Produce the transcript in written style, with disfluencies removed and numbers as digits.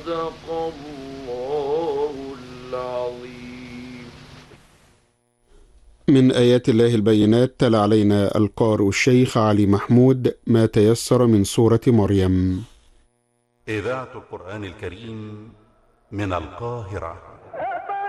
صدق الله العظيم. من آيات الله البينات تلا علينا القارئ الشيخ علي محمود ما تيسر من سورة مريم. إذاعة القرآن الكريم من القاهرة.